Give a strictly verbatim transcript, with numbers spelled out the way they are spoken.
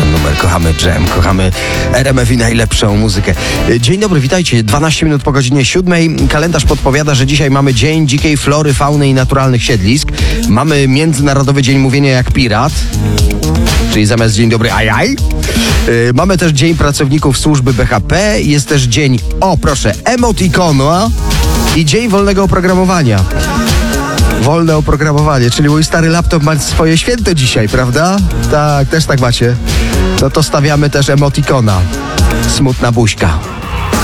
ten numer. Kochamy Dżem, kochamy R M F i najlepszą muzykę. Dzień dobry, witajcie. dwanaście minut po godzinie siódmej. Kalendarz podpowiada, że dzisiaj mamy Dzień Dzikiej Flory, Fauny i Naturalnych Siedlisk. Mamy Międzynarodowy Dzień Mówienia jak Pirat, czyli zamiast dzień dobry ajaj. Yy, mamy też Dzień Pracowników Służby B H P. Jest też dzień, o proszę, emotikona i Dzień Wolnego Oprogramowania. Wolne oprogramowanie, czyli mój stary laptop ma swoje święto dzisiaj, prawda? Tak, też tak macie. No to stawiamy też emotikona. Smutna buźka.